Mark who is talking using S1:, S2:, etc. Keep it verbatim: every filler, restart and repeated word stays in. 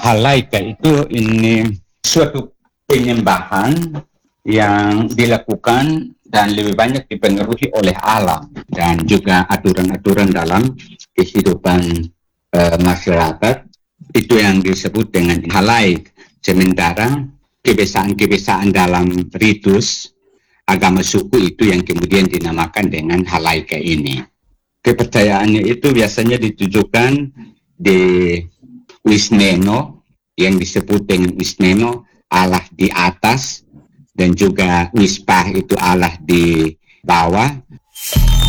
S1: Halaika itu ini suatu penyembahan yang dilakukan dan lebih banyak dipengaruhi oleh alam dan juga aturan-aturan dalam kehidupan uh, masyarakat. Itu yang disebut dengan halaik. Sementara kebiasaan-kebiasaan dalam ritus agama suku itu yang kemudian dinamakan dengan halaika ini. Kepercayaannya itu biasanya ditujukan di Wisneno, yang disebut dengan Wisneno, Allah di atas, dan juga Wispah itu Allah di bawah.